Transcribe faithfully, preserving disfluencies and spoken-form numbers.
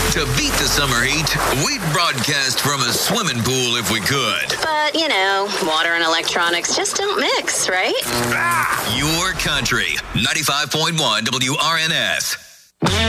To beat the summer heat, we'd broadcast from a swimming pool if we could. But, you know, water and electronics just don't mix, right? Your country, ninety-five point one W R N S.